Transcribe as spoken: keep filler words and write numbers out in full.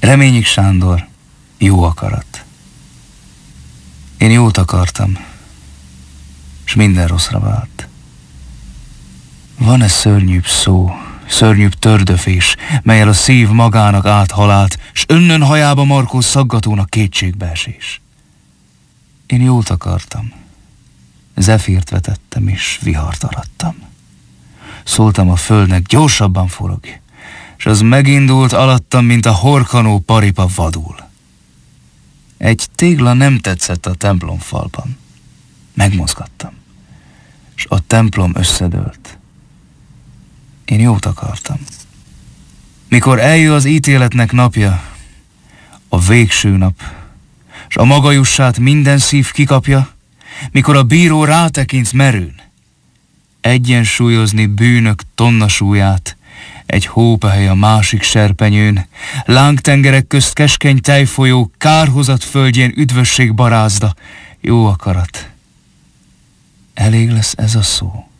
Reményik Sándor, jó akarat. Én jót akartam, s minden rosszra vált. Van-e szörnyűbb szó, szörnyűbb tördöfés, melyel a szív magának áthalált, s önnön hajába markó szaggatónak kétségbeesés? Én jót akartam, zefírt vetettem, és vihart arattam. Szóltam a földnek, gyorsabban forogj, s az megindult alattam, mint a horkanó paripa vadul. Egy tégla nem tetszett a templom falban. Megmozgattam, s a templom összedőlt. Én jót akartam. Mikor eljön az ítéletnek napja, a végső nap, s a maga jussát minden szív kikapja, mikor a bíró rátekint merőn, egyensúlyozni bűnök tonna súlyát, egy hópehely a másik serpenyőn, lángtengerek közt keskeny tejfolyó, kárhozat földjén üdvösség barázda, jó akarat. Elég lesz ez a szó?